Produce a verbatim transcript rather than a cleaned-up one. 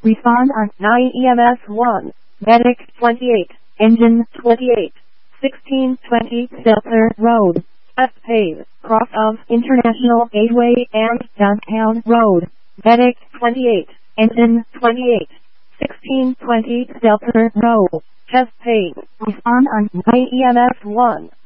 Respond on nine E M S one. Medic twenty-eight. Engine twenty-eight. sixteen twenty Seltzer Road. West Pave, cross of International Gateway and Downtown Road. Medic twenty-eight. Engine twenty-eight. sixteen twenty Seltzer Road. Chest pain. Respond on nine E M S one.